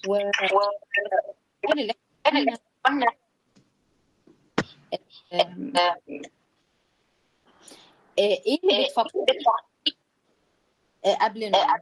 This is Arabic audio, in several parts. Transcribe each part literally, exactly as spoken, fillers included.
اللي احنا قلنا آم، آه، ايه اللي بتفكر آه، قبل النوم؟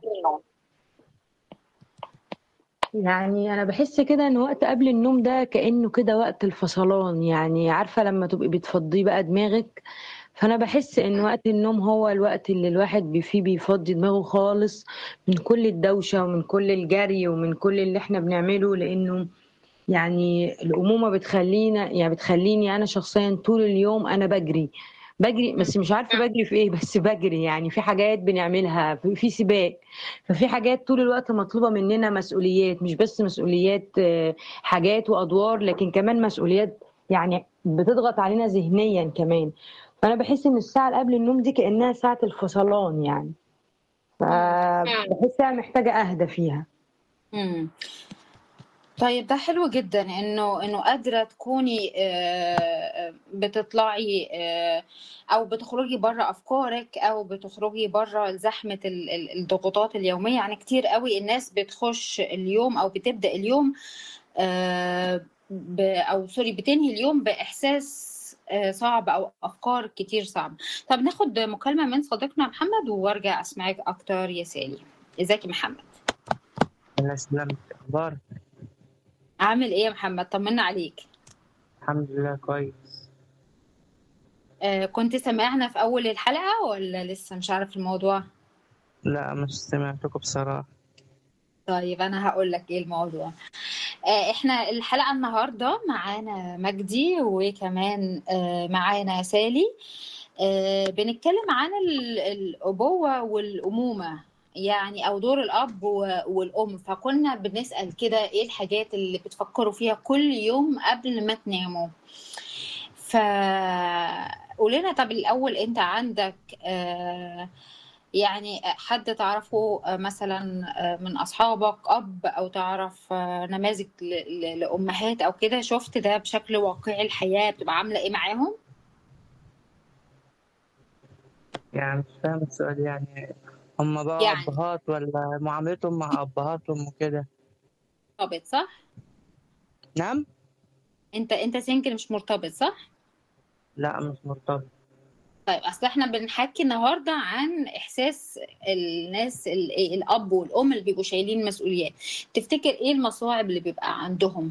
يعني انا بحس كده ان وقت قبل النوم ده كأنه كده وقت الفصلان، يعني عارفة لما تبقي بتفضيه بقى دماغك. فانا بحس ان وقت النوم هو الوقت اللي الواحد بي- فيه بيفضي دماغه خالص من كل الدوشة ومن كل الجري ومن كل اللي احنا بنعمله، لانه يعني الأمومة بتخلينا يعني بتخليني أنا شخصيا طول اليوم أنا بجري بجري مم. بس مش عارفة بجري في إيه، بس بجري يعني في حاجات بنعملها في في سباق. ففي حاجات طول الوقت مطلوبة مننا مسؤوليات، مش بس مسؤوليات آه، حاجات وأدوار، لكن كمان مسؤوليات يعني بتضغط علينا ذهنيا كمان. فأنا بحس إن الساعة اللي قبل النوم دي كأنها ساعة الفصلان يعني، مم. فبحسها محتاجة أهدى فيها. مم. طيب ده حلو جدا انه انه قادره تكوني آه، آه، بتطلعي آه، او بتخرجي بره افكارك او بتخرجي بره زحمه ال- ال- الضغوطات اليوميه. يعني كتير قوي الناس بتخش اليوم او بتبدا اليوم آه، ب- او سوري بتنهي اليوم باحساس آه، صعب او افكار كتير صعبه. طب ناخد مكالمه من صديقنا محمد وارجع اسمعك اكتر يا سالي. ازيك يا محمد؟ الله يسلمك. أخبار؟ عامل ايه يا محمد؟ طمنا عليك. الحمد لله كويس. آه، كنت سمعنا في أول الحلقة ولا لسه مش عارف الموضوع؟ لا مش سمعتكم بصراحة. طيب أنا هقول لك إيه الموضوع. آه، إحنا الحلقة النهاردة معانا مجدي وكمان آه، معانا سالي. آه، بنتكلم عن ال- الأبوة والأمومة، يعني أو دور الأب و- والأم. فكنا بنسأل كده إيه الحاجات اللي بتفكروا فيها كل يوم قبل ما تناموا. فقولنا طب الأول أنت عندك آه، يعني حد تعرفه آه، مثلا آه، من أصحابك أب، أو تعرف آه، نماذج ل- ل- لأمهات أو كده شفت ده بشكل واقعي الحياة بتبقى عاملة إيه معاهم؟ يعني مش فاهم السؤال، يعني هم بقى يعني أبهات ولا معاملتهم مع أبهاتهم وكده؟ مرتبط صح؟ نعم؟ أنت أنت سنجل مش مرتبط صح؟ لا مش مرتبط. طيب أصل إحنا بنحكي النهاردة عن إحساس الناس ال- إيه، الأب والأم اللي بيبقوا شايلين مسؤوليات. تفتكر إيه المصاعب اللي بيبقى عندهم؟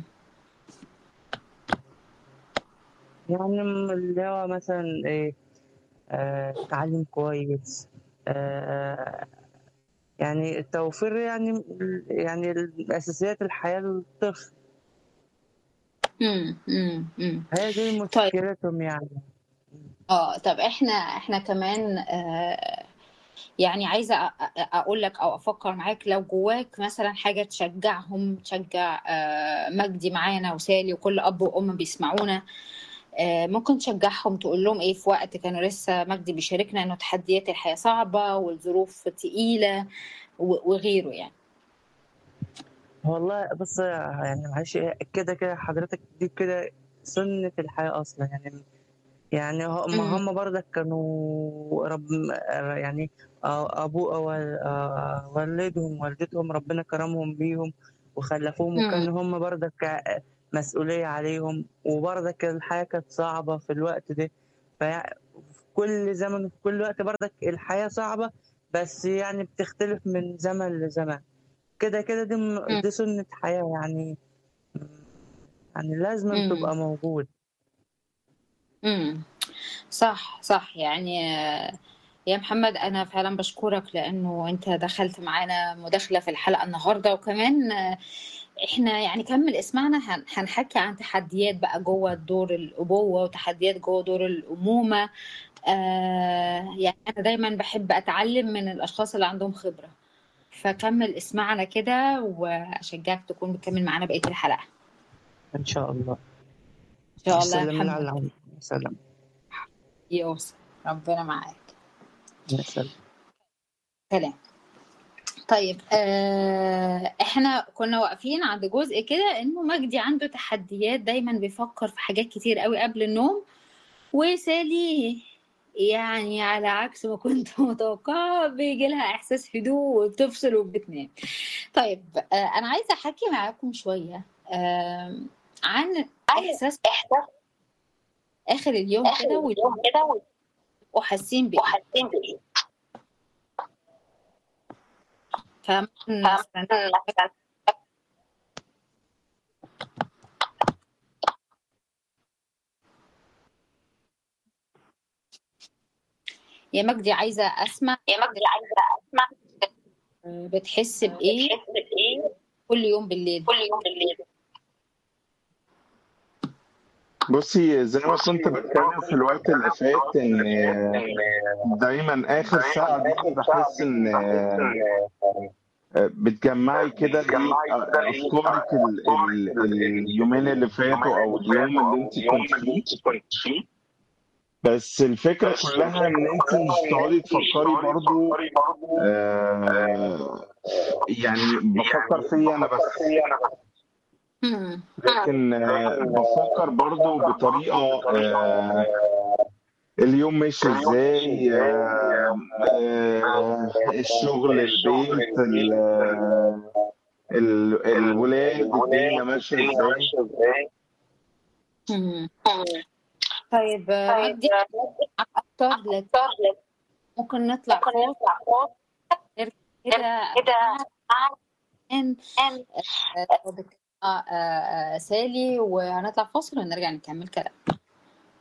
يعني اللي هو مثلا إيه، آه تعليم كويس، آه يعني التوفير، يعني يعني الأساسيات الحياة للطفل. امم امم امم هي دي طيب. مشكلتهم يعني. اه طب احنا احنا كمان آه يعني عايزه أ- أ- اقول لك او افكر معاك لو جواك مثلا حاجه تشجعهم، تشجع آه مجدي معانا وسالي وكل اب وام بيسمعونا. آه ممكن تشجعهم تقول لهم ايه في وقت كانوا لسه مجدي بيشاركنا انه تحديات الحياه صعبه والظروف تقيله و- وغيره يعني. والله بص، يعني معلش إيه، كده كده حضرتك دي كده سنة الحياة أصلا يعني. يعني هم امم هم برضك كانوا رب، يعني أبو أو آه، والدهم والدتهم ربنا كرمهم بيهم وخلفوهم، امم وكانوا هم برضك مسؤولية عليهم، وبرضك الحياة كانت صعبة في الوقت ده. ففي كل زمن وفي كل وقت برضك الحياة صعبة، بس يعني بتختلف من زمن لزمن. كده كده دي دي سنة حياة يعني. يعني لازم امم تبقى موجود. امم صح صح يعني آه، يا محمد أنا فعلا بشكرك لأنه أنت دخلت معانا مداخلة في الحلقة النهاردة. وكمان آه، إحنا يعني كمل اسمعنا هن- هنحكي عن تحديات بقى جوه دور الأبوة وتحديات جوه دور الأمومة. آه يعني أنا دايما بحب أتعلم من الأشخاص اللي عندهم خبرة. فكمل اسمعنا كده وأشجعك تكون بتكمل معانا بقية الحلقة إن شاء الله. إن شاء الله يا سلم لنا على محمد. العالم. سلام. يوصل. ربنا معاك. سلام. سلام. طيب آه احنا كنا واقفين عند جزء كده انه مجدي عنده تحديات، دايما بيفكر في حاجات كتير قوي قبل النوم. وسالي يعني على عكس ما كنت متوقعة بيجي لها إحساس هدوء وبتفصل وبتنام. طيب آه، أنا عايزة أحكي معاكم شوية آم، عن إحساس آخر اليوم كده وحاسين بإيه. فممكن مثلا يا مجدي عايزة أسمع آه، بتحس بإيه كل يوم بالليل؟ بصي، زي ما كنت بتكلم في الوقت اللي فات ان دايما اخر ساعة دي بحس ان بتجمعي كده ايه افكارك ال ال اليومين اللي فاتوا او اليوم اللي انت كنت فيه. بس الفكرة كلها ان انت مش تقعدي تفكري برضو. آه يعني بفكر فيا انا بس، مم. لكن آه بفكر برضو بطريقة آه اليوم ماشي ازاي، آه آه الشغل، البيت، ال- ال- الولاد، الدنيا ماشية ازاي. مم. طيب آه، مجدي أكتر لك ممكن نطلع فاصل نرجع كده عن آه، دكتورة آه، آه، سالي، وهنطلع فاصل ونرجع نكمل كلام.